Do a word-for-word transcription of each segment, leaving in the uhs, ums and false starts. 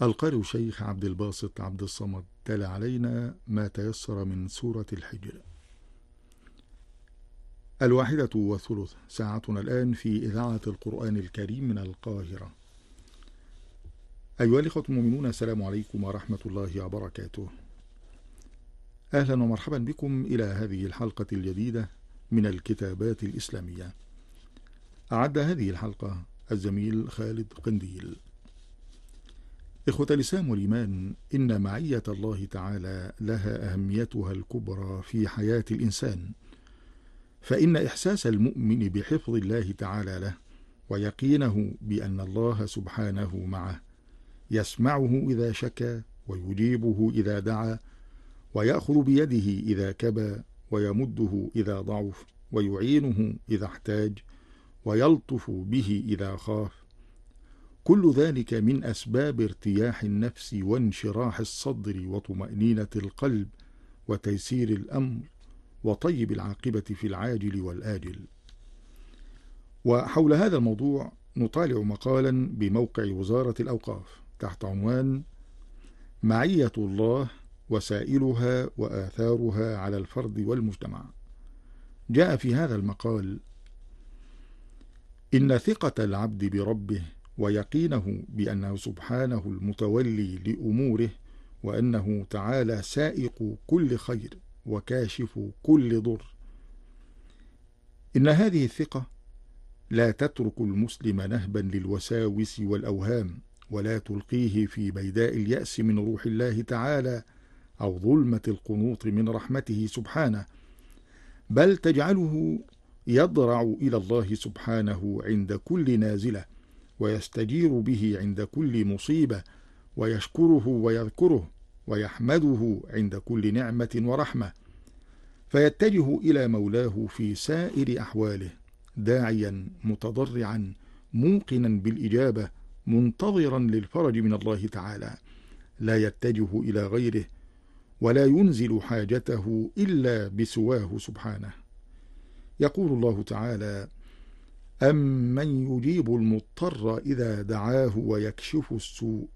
القارئ الشيخ عبد الباسط عبد الصمد تلا علينا ما تيسر من سورة الحجر. الواحدة والثلث، ساعتنا الآن في إذاعة القرآن الكريم من القاهرة. أيها الإخوة المؤمنون، السلام عليكم ورحمة الله وبركاته. أهلا ومرحبا بكم إلى هذه الحلقة الجديدة من الكتابات الإسلامية. أعد هذه الحلقة الزميل خالد قنديل. إخوة الإسلام والإيمان، إن معية الله تعالى لها أهميتها الكبرى في حياة الإنسان، فإن إحساس المؤمن بحفظ الله تعالى له ويقينه بأن الله سبحانه معه، يسمعه إذا شكى ويجيبه إذا دعا، ويأخذ بيده إذا كبى ويمده إذا ضعف، ويعينه إذا احتاج، ويلطف به إذا خاف، كل ذلك من أسباب ارتياح النفس وانشراح الصدر وطمأنينة القلب وتيسير الأمر وطيب العاقبة في العاجل والآجل. وحول هذا الموضوع نطالع مقالا بموقع وزارة الأوقاف تحت عنوان معية الله وسائلها وآثارها على الفرد والمجتمع. جاء في هذا المقال: إن ثقة العبد بربه ويقينه بأنه سبحانه المتولي لأموره، وأنه تعالى سائق كل خير وكاشف كل ضر، إن هذه الثقة لا تترك المسلم نهبا للوساوس والأوهام، ولا تلقيه في بيداء اليأس من روح الله تعالى أو ظلمة القنوط من رحمته سبحانه، بل تجعله يضرع إلى الله سبحانه عند كل نازلة، ويستجير به عند كل مصيبة، ويشكره ويذكره ويحمده عند كل نعمة ورحمة، فيتجه إلى مولاه في سائر أحواله، داعيا متضرعا موقنا بالإجابة، منتظرا للفرج من الله تعالى، لا يتجه إلى غيره ولا ينزل حاجته إلا بسواه سبحانه. يقول الله تعالى: أمن يجيب المضطر إذا دعاه ويكشف السوء.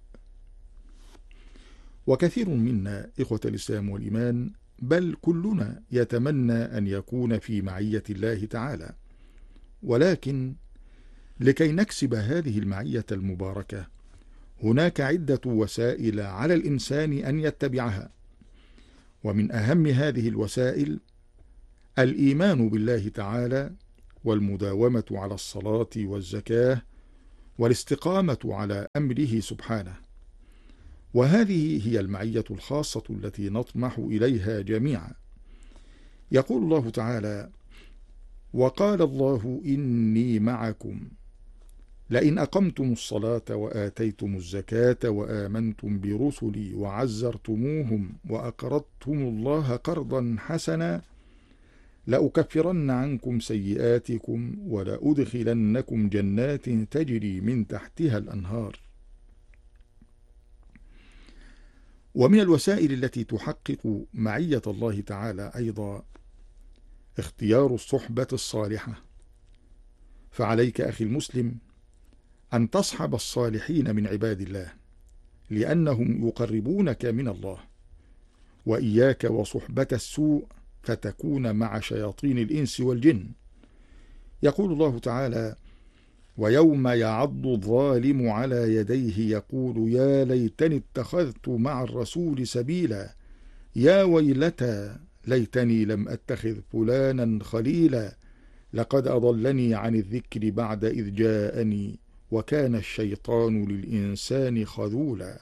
وكثير منا إخوة الإسلام والإيمان، بل كلنا، يتمنى أن يكون في معية الله تعالى، ولكن لكي نكسب هذه المعية المباركة هناك عدة وسائل على الإنسان أن يتبعها، ومن أهم هذه الوسائل الإيمان بالله تعالى، والمداومة على الصلاة والزكاة، والاستقامة على أمره سبحانه. وهذه هي المعية الخاصة التي نطمح إليها جميعا. يقول الله تعالى: وقال الله إني معكم لئن أقمتم الصلاة وآتيتم الزكاة وآمنتم برسلي وعزرتموهم وأقرضتم الله قرضا حسنا لأكفرن عنكم سيئاتكم ولأدخلنكم جنات تجري من تحتها الأنهار. ومن الوسائل التي تحقق معية الله تعالى أيضا اختيار الصحبة الصالحة. فعليك أخي المسلم أن تصحب الصالحين من عباد الله، لأنهم يقربونك من الله، وإياك وصحبة السوء فتكون مع شياطين الإنس والجن. يقول الله تعالى: ويوم يعض الظالم على يديه يقول يا ليتني اتخذت مع الرسول سبيلا، يا ويلتى ليتني لم أتخذ فلانا خليلا، لقد أضلني عن الذكر بعد إذ جاءني وكان الشيطان للإنسان خذولا.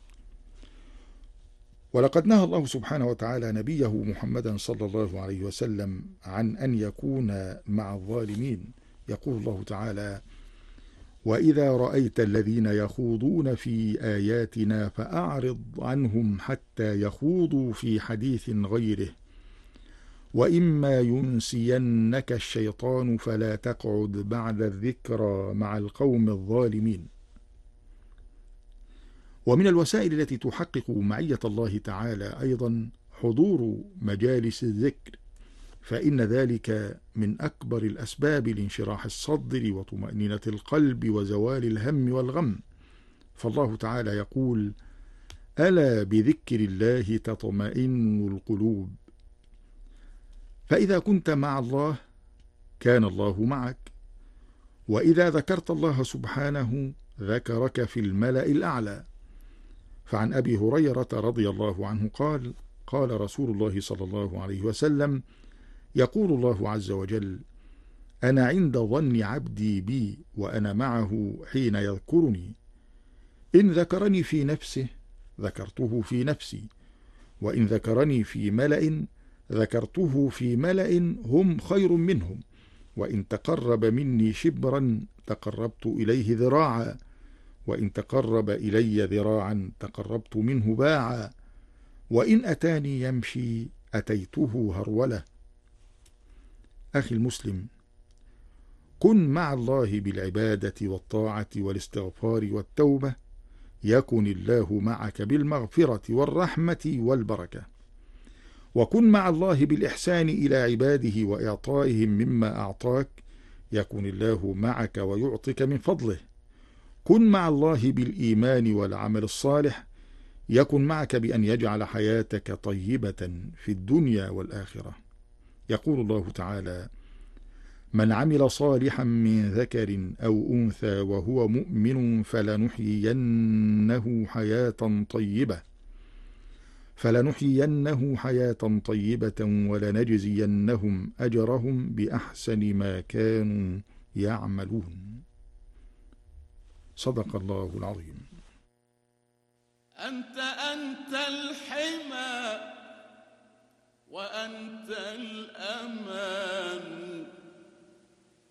ولقد نهى الله سبحانه وتعالى نبيه محمدا صلى الله عليه وسلم عن أن يكون مع الظالمين. يقول الله تعالى: وإذا رأيت الذين يخوضون في آياتنا فأعرض عنهم حتى يخوضوا في حديث غيره، وإما ينسينك الشيطان فلا تقعد بعد الذكرى مع القوم الظالمين. ومن الوسائل التي تحقق معية الله تعالى أيضا حضور مجالس الذكر، فإن ذلك من أكبر الأسباب لانشراح الصدر وطمأنينة القلب وزوال الهم والغم. فالله تعالى يقول: ألا بذكر الله تطمئن القلوب. فإذا كنت مع الله كان الله معك، وإذا ذكرت الله سبحانه ذكرك في الملأ الأعلى. فعن أبي هريرة رضي الله عنه قال: قال رسول الله صلى الله عليه وسلم: يقول الله عز وجل: أنا عند ظن عبدي بي وأنا معه حين يذكرني، إن ذكرني في نفسه ذكرته في نفسي، وإن ذكرني في ملأ ذكرته في ملأ هم خير منهم، وإن تقرب مني شبرا تقربت إليه ذراعا، وإن تقرب إلي ذراعا تقربت منه باعا، وإن أتاني يمشي أتيته هرولة. أخي المسلم، كن مع الله بالعبادة والطاعة والاستغفار والتوبة، يكن الله معك بالمغفرة والرحمة والبركة. وكن مع الله بالإحسان إلى عباده وإعطائهم مما أعطاك، يكن الله معك ويعطيك من فضله. كن مع الله بالإيمان والعمل الصالح، يكن معك بأن يجعل حياتك طيبة في الدنيا والآخرة. يقول الله تعالى: من عمل صالحا من ذكر أو أنثى وهو مؤمن فلنحيينه حياة طيبة فلنحيينه حياة طيبة ولنجزينهم أجرهم بأحسن ما كانوا يعملون. صدق الله العظيم. أنت أنت الحمى وأنت الأمان،